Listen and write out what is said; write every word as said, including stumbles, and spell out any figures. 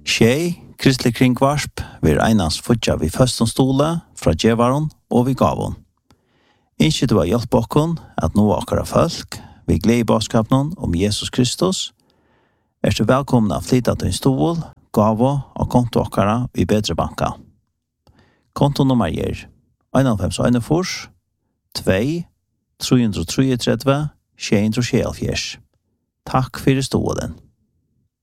Tjej, kristelig kringvarsp, vi einans futja vi førstom stole, fra djevaron og vi gavon. Innskje du har hjelp okkon at nå akkara folk, vi gled i baskapnon om Jesus Kristus, er du velkommen av flytta til en stol, gavo og konto akkara i bedre banka. Kontonummer er en fem en fem, to, tre tre tre, sju tre sju. Takk for stolen.